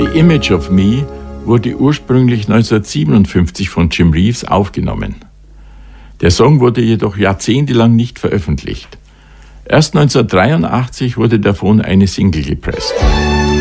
The Image of Me wurde ursprünglich 1957 von Jim Reeves aufgenommen. Der Song wurde jedoch jahrzehntelang nicht veröffentlicht. Erst 1983 wurde davon eine Single gepresst.